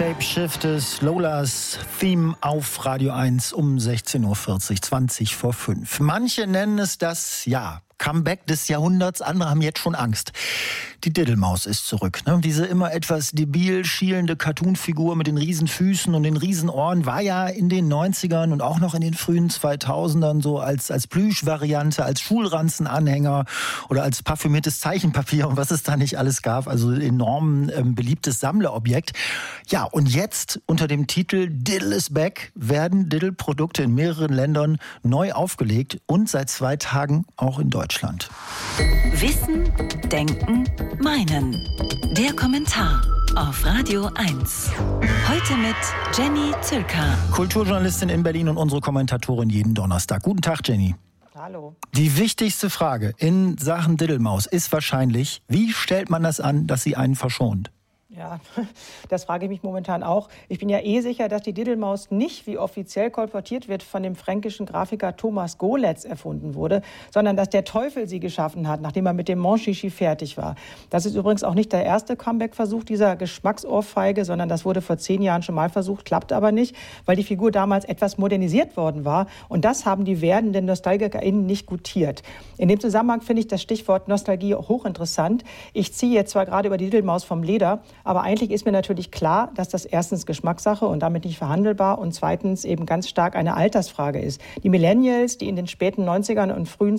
Shapeshifters, Lolas Theme auf Radio 1 um 16.40 Uhr, 20 vor 5. Manche nennen es das, Comeback des Jahrhunderts, andere haben jetzt schon Angst. Die Diddelmaus ist zurück. Ne? Diese immer etwas debil schielende Cartoonfigur mit den Riesenfüßen und den Riesenohren war ja in den 90ern und auch noch in den frühen 2000ern so als Plüschvariante, als Schulranzenanhänger oder als parfümiertes Zeichenpapier und was es da nicht alles gab. Also enorm beliebtes Sammlerobjekt. Ja, und jetzt unter dem Titel Diddle is Back werden Diddle-Produkte in mehreren Ländern neu aufgelegt und seit 2 Tagen auch in Deutschland. Wissen, Denken, Meinen. Der Kommentar auf Radio 1. Heute mit Jenny Zülker. Kulturjournalistin in Berlin und unsere Kommentatorin jeden Donnerstag. Guten Tag, Jenny. Hallo. Die wichtigste Frage in Sachen Diddelmaus ist wahrscheinlich, wie stellt man das an, dass sie einen verschont? Ja, das frage ich mich momentan auch. Ich bin ja sicher, dass die Diddelmaus nicht, wie offiziell kolportiert wird, von dem fränkischen Grafiker Thomas Golitz erfunden wurde, sondern dass der Teufel sie geschaffen hat, nachdem er mit dem Monchichi fertig war. Das ist übrigens auch nicht der erste Comeback-Versuch dieser Geschmacksohrfeige, sondern das wurde vor 10 Jahren schon mal versucht, klappt aber nicht, weil die Figur damals etwas modernisiert worden war. Und das haben die werdenden NostalgikerInnen nicht gutiert. In dem Zusammenhang finde ich das Stichwort Nostalgie hochinteressant. Ich ziehe jetzt zwar gerade über die Diddelmaus vom Leder, aber eigentlich ist mir natürlich klar, dass das erstens Geschmackssache und damit nicht verhandelbar und zweitens eben ganz stark eine Altersfrage ist. Die Millennials, die in den späten 90ern und frühen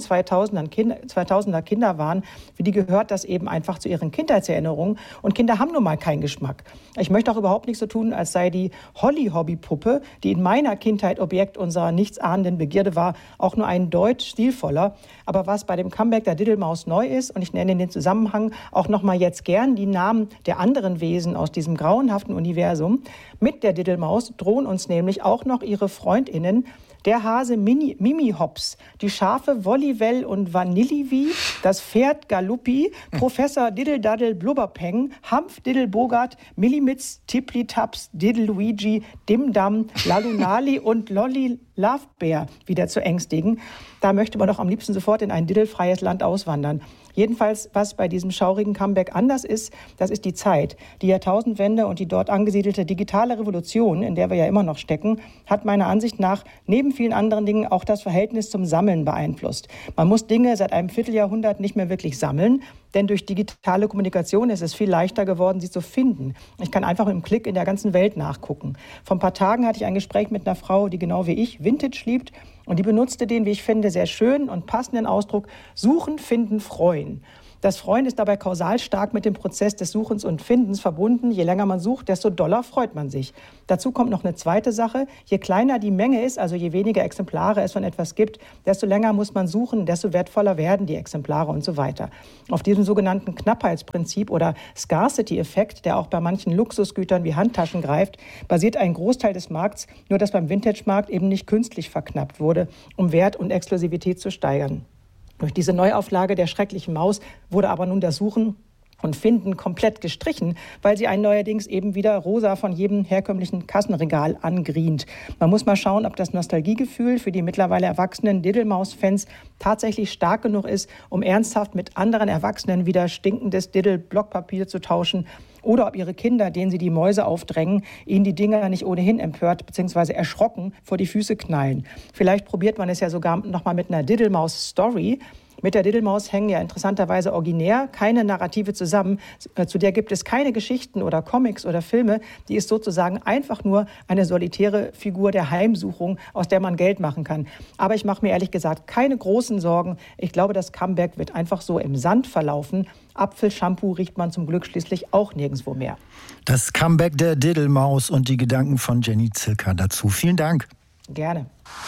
2000er Kinder waren, für die gehört das eben einfach zu ihren Kindheitserinnerungen. Und Kinder haben nun mal keinen Geschmack. Ich möchte auch überhaupt nicht so tun, als sei die Holly-Hobby-Puppe, die in meiner Kindheit Objekt unserer nichtsahnenden Begierde war, auch nur ein Deut stilvoller. Aber was bei dem Comeback der Diddelmaus neu ist, und ich nenne in den Zusammenhang auch noch mal jetzt gern die Namen der anderen Wesen aus diesem grauenhaften Universum. Mit der Diddelmaus drohen uns nämlich auch noch ihre FreundInnen, der Hase Mimi Hops, die Schafe Wollywell und Vanillivi, das Pferd Galuppi, Professor Diddle-Daddle Blubberpeng, Hampf Diddle-Bogart, Millimitz, Tippli-Taps, Diddle-Luigi, Dim-Dam, Lalunali und Lolli Lovebear wieder zu ängstigen. Da möchte man doch am liebsten sofort in ein diddelfreies Land auswandern. Jedenfalls, was bei diesem schaurigen Comeback anders ist, das ist die Zeit. Die Jahrtausendwende und die dort angesiedelte digitale Revolution, in der wir ja immer noch stecken, hat meiner Ansicht nach neben vielen anderen Dingen auch das Verhältnis zum Sammeln beeinflusst. Man muss Dinge seit einem Vierteljahrhundert nicht mehr wirklich sammeln, denn durch digitale Kommunikation ist es viel leichter geworden, sie zu finden. Ich kann einfach mit einem Klick in der ganzen Welt nachgucken. Vor ein paar Tagen hatte ich ein Gespräch mit einer Frau, die genau wie ich Vintage liebt. Und die benutzte den, wie ich finde, sehr schönen und passenden Ausdruck Suchen, Finden, Freuen. Das Freuen ist dabei kausal stark mit dem Prozess des Suchens und Findens verbunden. Je länger man sucht, desto doller freut man sich. Dazu kommt noch eine zweite Sache. Je kleiner die Menge ist, also je weniger Exemplare es von etwas gibt, desto länger muss man suchen, desto wertvoller werden die Exemplare und so weiter. Auf diesem sogenannten Knappheitsprinzip oder Scarcity-Effekt, der auch bei manchen Luxusgütern wie Handtaschen greift, basiert ein Großteil des Markts, nur dass beim Vintage-Markt eben nicht künstlich verknappt wurde, um Wert und Exklusivität zu steigern. Durch diese Neuauflage der schrecklichen Maus wurde aber nun das Suchen und Finden komplett gestrichen, weil sie einen neuerdings eben wieder rosa von jedem herkömmlichen Kassenregal angrient. Man muss mal schauen, ob das Nostalgiegefühl für die mittlerweile erwachsenen Diddelmaus-Fans tatsächlich stark genug ist, um ernsthaft mit anderen Erwachsenen wieder stinkendes Diddle-Blockpapier zu tauschen, oder ob ihre Kinder, denen sie die Mäuse aufdrängen, ihnen die Dinger nicht ohnehin empört bzw. erschrocken vor die Füße knallen. Vielleicht probiert man es ja sogar noch mal mit einer Diddelmaus-Story. Mit der Diddelmaus hängen ja interessanterweise originär keine Narrative zusammen. Zu der gibt es keine Geschichten oder Comics oder Filme. Die ist sozusagen einfach nur eine solitäre Figur der Heimsuchung, aus der man Geld machen kann. Aber ich mache mir ehrlich gesagt keine großen Sorgen. Ich glaube, das Comeback wird einfach so im Sand verlaufen. Apfelshampoo riecht man zum Glück schließlich auch nirgendwo mehr. Das Comeback der Diddelmaus und die Gedanken von Jenny Zülker dazu. Vielen Dank. Gerne.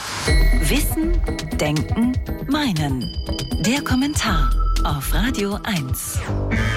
Wissen, Denken, Meinen. Der Kommentar auf Radio 1.